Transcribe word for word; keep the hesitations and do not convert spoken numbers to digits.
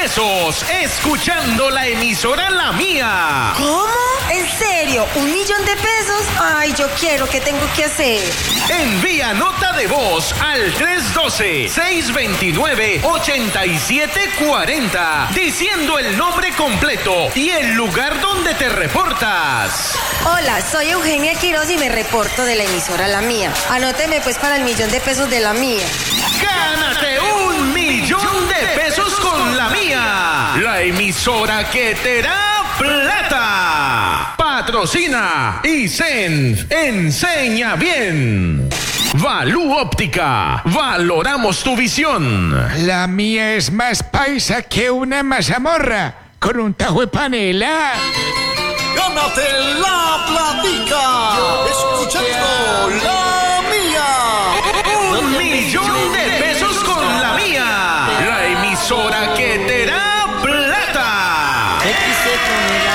pesos escuchando la emisora La Mía. ¿Cómo? ¿En serio? ¿Un millón de pesos? Ay, yo quiero. ¿Qué tengo que hacer? Envía nota de voz al tres uno dos, seis dos nueve, ocho siete cuatro cero diciendo el nombre completo y el lugar donde te reportas. Hola, soy Eugenia Quiroz y me reporto de la emisora La Mía. Anóteme pues para el millón de pesos de La Mía. ¡Gánate un millón de pesos con La Mía! La emisora que te da plata. Patrocina y Cenf enseña bien. Valú Óptica, valoramos tu visión. La Mía es más paisa que una mazamorra con un tajo de panela. ¡Gánate la platica! Escuchando La Mía. Un millón de pesos con La Mía. La emisora que te da